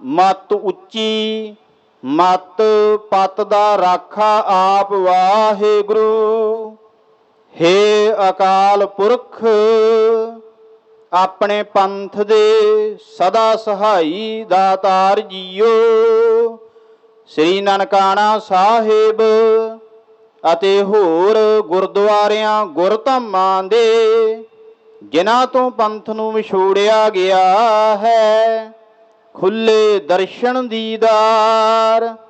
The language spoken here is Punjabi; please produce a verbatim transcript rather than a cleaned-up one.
ਮਤ ਉੱਚੀ ਮਤ ਪਤ ਦਾ ਰਾਖਾ ਆਪ ਵਾਹਿਗੁਰੂ। ਹੇ ਅਕਾਲ ਪੁਰਖ ਆਪਣੇ ਪੰਥ ਦੇ ਸਦਾ ਸਹਾਈ ਦਾਤਾਰ ਜੀਓ। ਸ੍ਰੀ ਨਨਕਾਣਾ ਸਾਹਿਬ ਅਤੇ ਹੋਰ ਗੁਰਦੁਆਰਿਆਂ ਗੁਰਧਾਮਾਂ ਦੇ ਜਿਨ੍ਹਾਂ ਤੋਂ ਪੰਥ ਨੂੰ ਵਿਛੋੜਿਆ ਗਿਆ ਹੈ, ਖੁੱਲੇ ਦਰਸ਼ਨ ਦੀਦਾਰ